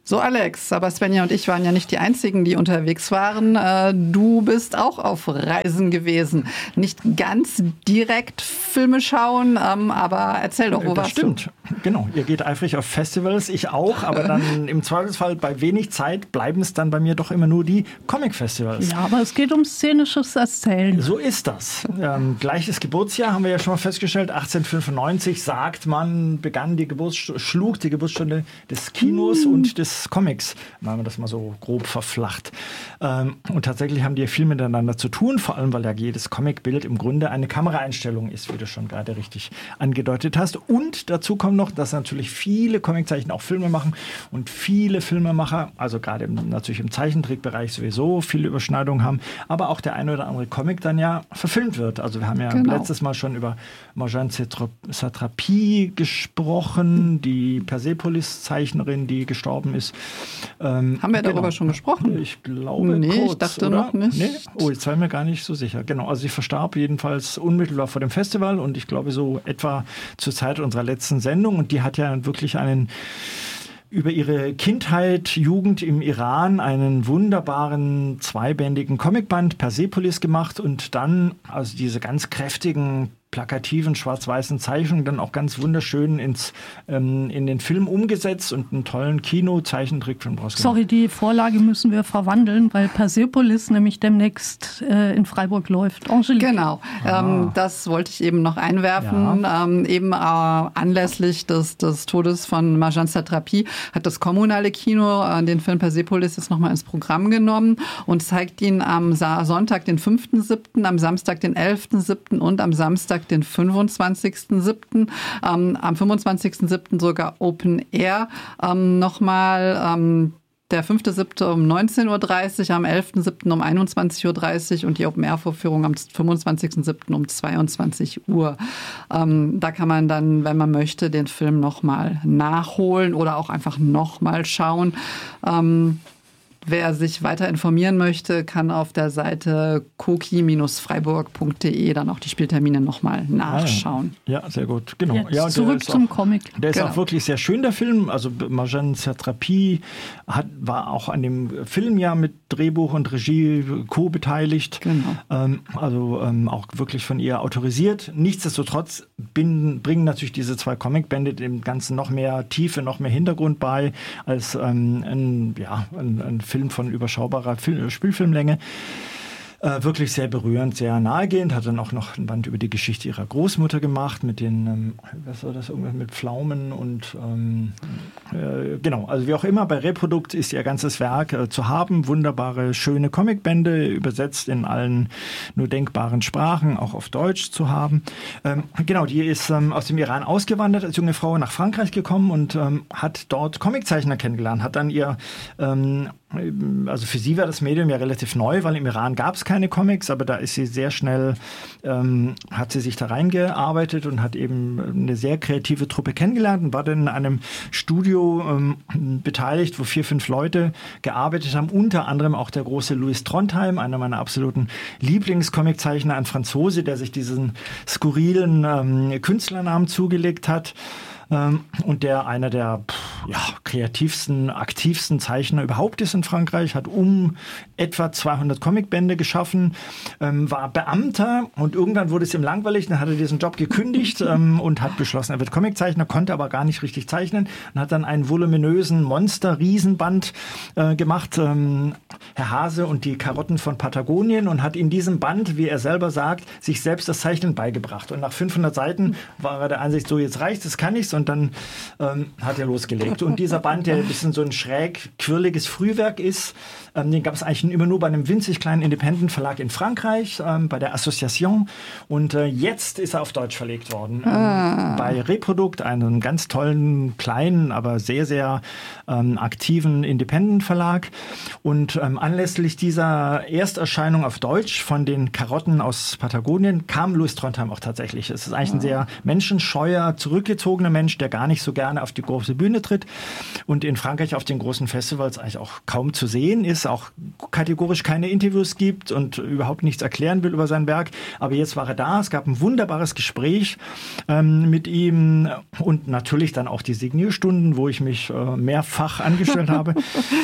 So Alex, aber Svenja und ich waren ja nicht die Einzigen, die unterwegs waren. Du bist auch auf Reisen gewesen. Nicht ganz direkt Filme schauen, aber erzähl doch, wo warst du? Das stimmt, genau. Ihr geht eifrig auf Festivals, ich auch, aber dann im Zweifelsfall bei wenig Zeit bleiben es dann bei mir doch immer nur die Comic-Festivals. Ja, aber es geht um szenisches Erzählen. So ist das. Gleiches Geburtsjahr haben wir ja schon mal festgestellt. 1895 sagt man, schlug die Geburtsstunde des Kinos und des Comics, wenn man das mal so grob verflacht. Und tatsächlich haben die viel miteinander zu tun, vor allem, weil ja jedes Comicbild im Grunde eine Kameraeinstellung ist, wie du schon gerade richtig angedeutet hast. Und dazu kommt noch, dass natürlich viele Comiczeichner auch Filme machen und viele Filmemacher, also gerade natürlich im Zeichentrickbereich sowieso viele Überschneidungen haben, aber auch der eine oder andere Comic dann ja verfilmt wird. Also wir haben ja letztes Mal schon über Marjane Satrapi gesprochen, die Persepolis-Zeichnerin, die gestorben ist. Haben wir darüber schon gesprochen? Ich glaube ich dachte oder? noch nicht. Nee? Oh, jetzt war ich mir gar nicht so sicher. Genau, also sie verstarb jedenfalls unmittelbar vor dem Festival und ich glaube so etwa zur Zeit unserer letzten Sendung. Und die hat ja wirklich über ihre Kindheit, Jugend im Iran einen wunderbaren zweibändigen Comicband Persepolis gemacht und dann also diese ganz kräftigen plakativen schwarz-weißen Zeichnungen dann auch ganz wunderschön in den Film umgesetzt und einen tollen Kino-Zeichentrickfilm draus gemacht. Sorry, die Vorlage müssen wir verwandeln, weil Persepolis nämlich demnächst in Freiburg läuft. Angelique. Genau, das wollte ich eben noch einwerfen. Ja. Anlässlich des Todes von Marjane Satrapi hat das kommunale Kino den Film Persepolis jetzt nochmal ins Programm genommen und zeigt ihn am Sonntag, den 5.7., am Samstag, den 11.7. und am Samstag, den 25.7. Am 25.7. sogar Open Air nochmal. Der 5.7. um 19.30 Uhr, am 11.7. um 21.30 Uhr und die Open-Air-Vorführung am 25.7. um 22 Uhr. Da kann man dann, wenn man möchte, den Film nochmal nachholen oder auch einfach nochmal schauen. Wer sich weiter informieren möchte, kann auf der Seite koki-freiburg.de dann auch die Spieltermine nochmal nachschauen. Ja, sehr gut. Genau. Jetzt ja, zurück zum Comic. Der ist auch wirklich sehr schön, der Film. Also Marjane Satrapi war auch an dem Film ja mit Drehbuch und Regie co-beteiligt. Genau. Auch wirklich von ihr autorisiert. Nichtsdestotrotz bringen natürlich diese zwei Comicbände dem Ganzen noch mehr Tiefe, noch mehr Hintergrund bei als ein Film von überschaubarer Spielfilmlänge. Wirklich sehr berührend, sehr nahegehend. Hat dann auch noch ein Band über die Geschichte ihrer Großmutter gemacht mit den, was war das, irgendwas mit Pflaumen und genau, also wie auch immer, bei Reprodukt ist ihr ganzes Werk zu haben. Wunderbare, schöne Comicbände, übersetzt in allen nur denkbaren Sprachen, auch auf Deutsch zu haben. Genau, die ist aus dem Iran ausgewandert, als junge Frau nach Frankreich gekommen und hat dort Comiczeichner kennengelernt, hat dann also für sie war das Medium ja relativ neu, weil im Iran gab es keine Comics, aber da ist sie sehr schnell, hat sie sich da reingearbeitet und hat eben eine sehr kreative Truppe kennengelernt und war dann in einem Studio beteiligt, wo 4, 5 Leute gearbeitet haben, unter anderem auch der große Louis Trondheim, einer meiner absoluten Lieblingscomiczeichner, ein Franzose, der sich diesen skurrilen Künstlernamen zugelegt hat. Und der einer der kreativsten, aktivsten Zeichner überhaupt ist in Frankreich, hat etwa 200 Comicbände geschaffen, war Beamter und irgendwann wurde es ihm langweilig, dann hat er diesen Job gekündigt und hat beschlossen, er wird Comiczeichner, konnte aber gar nicht richtig zeichnen und hat dann einen voluminösen Monster-Riesenband gemacht, Herr Hase und die Karotten von Patagonien, und hat in diesem Band, wie er selber sagt, sich selbst das Zeichnen beigebracht. Und nach 500 Seiten war er der Ansicht, so jetzt reicht, das kann ich's, und dann hat er losgelegt. Und dieser Band, der ein bisschen so ein schräg, quirliges Frühwerk ist, den gab es eigentlich immer nur bei einem winzig kleinen Independent-Verlag in Frankreich, bei der Association. Und jetzt ist er auf Deutsch verlegt worden. Bei Reprodukt, einem ganz tollen, kleinen, aber sehr, sehr aktiven Independent-Verlag. Und Anlässlich dieser Ersterscheinung auf Deutsch von den Karotten aus Patagonien kam Louis Trondheim auch tatsächlich. Es ist eigentlich ein sehr menschenscheuer, zurückgezogener Mensch, der gar nicht so gerne auf die große Bühne tritt und in Frankreich auf den großen Festivals eigentlich auch kaum zu sehen ist, auch kategorisch keine Interviews gibt und überhaupt nichts erklären will über sein Werk. Aber jetzt war er da. Es gab ein wunderbares Gespräch mit ihm und natürlich dann auch die Signierstunden, wo ich mich mehrfach angestellt habe.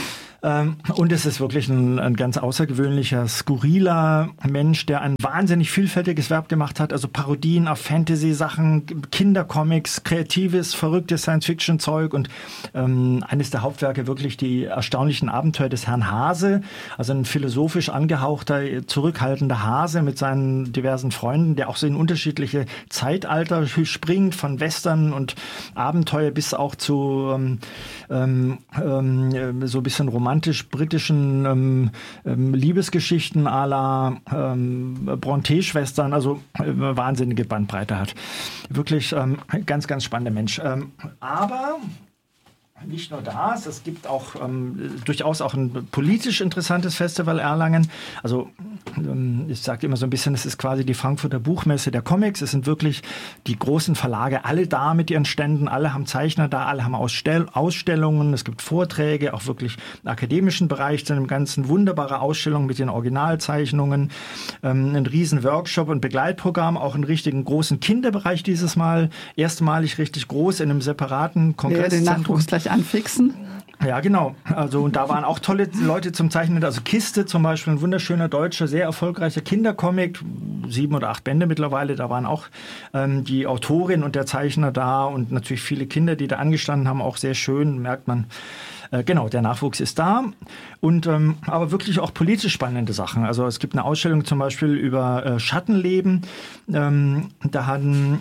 Und es ist wirklich ein ganz außergewöhnlicher, skurriler Mensch, der ein wahnsinnig vielfältiges Werk gemacht hat. Also Parodien auf Fantasy-Sachen, Kindercomics, kreatives, verrücktes Science-Fiction-Zeug und eines der Hauptwerke wirklich die erstaunlichen Abenteuer des Herrn Hase. Also ein philosophisch angehauchter, zurückhaltender Hase mit seinen diversen Freunden, der auch so in unterschiedliche Zeitalter springt, von Western und Abenteuer bis auch zu so ein bisschen romantisch-britischen Liebesgeschichten à la Brontë-Schwestern, also wahnsinnige Bandbreite hat. Wirklich ganz, ganz spannender Mensch. Aber nicht nur das, es gibt auch durchaus auch ein politisch interessantes Festival Erlangen. Also ich sage immer so ein bisschen, es ist quasi die Frankfurter Buchmesse der Comics. Es sind wirklich die großen Verlage, alle da mit ihren Ständen, alle haben Zeichner da, alle haben Ausstellungen, es gibt Vorträge, auch wirklich im akademischen Bereich, zu einem ganzen wunderbare Ausstellung mit den Originalzeichnungen, ein riesen Workshop und Begleitprogramm, auch einen richtigen großen Kinderbereich dieses Mal, erstmalig richtig groß in einem separaten Kongresszentrum. Den Nachwuchs gleich anfixen. Ja, genau. Also und da waren auch tolle Leute zum Zeichnen. Also Kiste zum Beispiel, ein wunderschöner deutscher, sehr erfolgreicher Kindercomic, 7 oder 8 Bände mittlerweile. Da waren auch die Autorin und der Zeichner da und natürlich viele Kinder, die da angestanden haben, auch sehr schön, merkt man. Genau, der Nachwuchs ist da und aber wirklich auch politisch spannende Sachen. Also es gibt eine Ausstellung zum Beispiel über Schattenleben. Da haben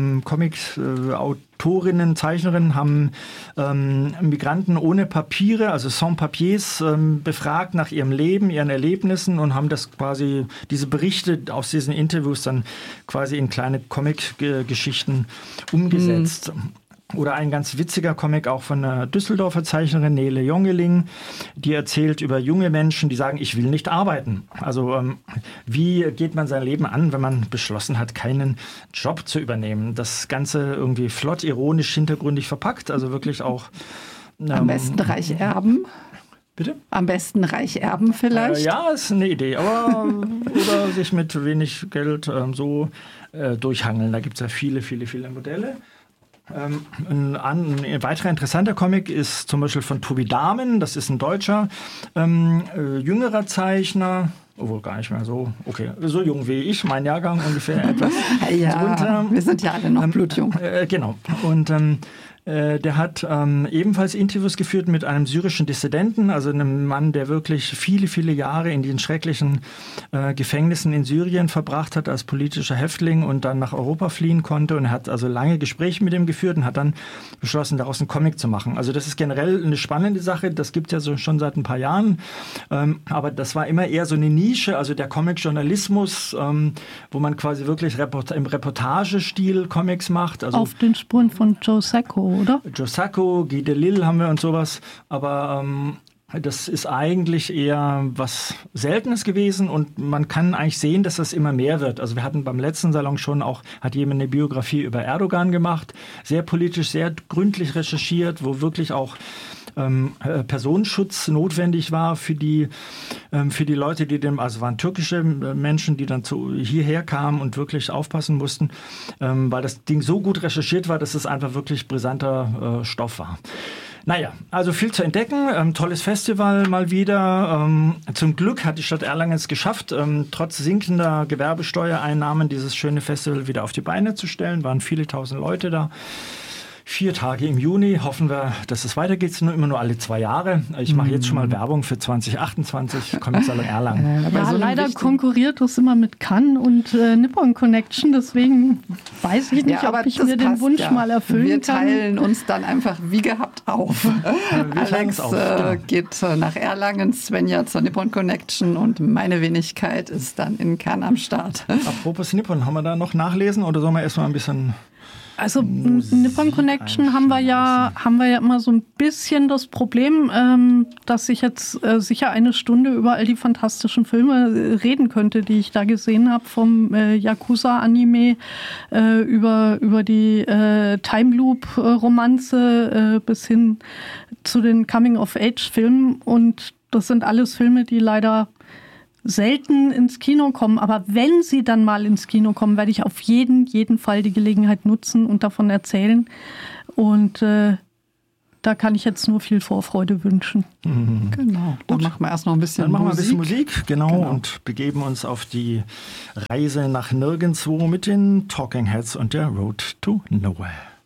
Autorinnen, Zeichnerinnen haben Migranten ohne Papiere, also sans papiers, befragt nach ihrem Leben, ihren Erlebnissen und haben das quasi, diese Berichte aus diesen Interviews dann quasi in kleine Comic-Geschichten umgesetzt. Oder ein ganz witziger Comic auch von einer Düsseldorfer Zeichnerin, Nele Jongeling, die erzählt über junge Menschen, die sagen, ich will nicht arbeiten. Also wie geht man sein Leben an, wenn man beschlossen hat, keinen Job zu übernehmen? Das Ganze irgendwie flott, ironisch, hintergründig verpackt, also wirklich auch... Am besten reich erben. Bitte? Am besten reich erben vielleicht? Ja, ist eine Idee. Aber oder sich mit wenig Geld so durchhangeln. Da gibt es ja viele, viele, viele Modelle. Ein weiterer interessanter Comic ist zum Beispiel von Tobi Dahmen. Das ist ein deutscher, jüngerer Zeichner. Obwohl gar nicht mehr so, okay, so jung wie ich, mein Jahrgang ungefähr etwas drunter. Wir sind ja alle noch blutjung. Genau. Und der hat ebenfalls Interviews geführt mit einem syrischen Dissidenten, also einem Mann, der wirklich viele, viele Jahre in den schrecklichen Gefängnissen in Syrien verbracht hat als politischer Häftling und dann nach Europa fliehen konnte. Und er hat also lange Gespräche mit ihm geführt und hat dann beschlossen, daraus einen Comic zu machen. Also das ist generell eine spannende Sache, das gibt es ja so schon seit ein paar Jahren. Aber das war immer eher so eine Nische, also der Comic-Journalismus, wo man quasi wirklich im Reportagestil Comics macht. Also auf den Spuren von Joe Sacco, oder? Joe Sacco, Guy Delisle haben wir und sowas, aber das ist eigentlich eher was Seltenes gewesen und man kann eigentlich sehen, dass das immer mehr wird. Also wir hatten beim letzten Salon schon auch, hat jemand eine Biografie über Erdogan gemacht, sehr politisch, sehr gründlich recherchiert, wo wirklich auch Personenschutz notwendig war für die Leute, also waren türkische Menschen, die dann hierher kamen und wirklich aufpassen mussten, weil das Ding so gut recherchiert war, dass es einfach wirklich brisanter Stoff war. Naja, also viel zu entdecken, tolles Festival mal wieder. Zum Glück hat die Stadt Erlangen es geschafft, trotz sinkender Gewerbesteuereinnahmen dieses schöne Festival wieder auf die Beine zu stellen. Waren viele tausend Leute da. 4 Tage im Juni. Hoffen wir, dass es weitergeht. Es ist immer nur alle 2 Jahre. Ich mache jetzt schon mal Werbung für 2028. Comic-Salon Erlangen. Ja, so leider konkurriert das immer mit Cannes und Nippon Connection. Deswegen weiß ich nicht, ob ich mir den Wunsch mal erfüllen kann. Wir teilen uns dann einfach wie gehabt auf. Alex geht nach Erlangen, Svenja zur Nippon Connection und meine Wenigkeit ist dann in Cannes am Start. Apropos Nippon, haben wir da noch nachlesen oder sollen wir erstmal ein bisschen... Also Nippon Connection haben wir ja immer so ein bisschen das Problem, dass ich jetzt sicher eine Stunde über all die fantastischen Filme reden könnte, die ich da gesehen habe, vom Yakuza-Anime über die Time Loop-Romanze bis hin zu den Coming-of-Age-Filmen. Und das sind alles Filme, die leider selten ins Kino kommen, aber wenn sie dann mal ins Kino kommen, werde ich auf jeden Fall die Gelegenheit nutzen und davon erzählen. Und da kann ich jetzt nur viel Vorfreude wünschen. Genau. Dann machen wir erst noch ein bisschen Musik. Dann machen wir ein bisschen Musik, genau, und begeben uns auf die Reise nach Nirgendwo mit den Talking Heads und der Road to Nowhere.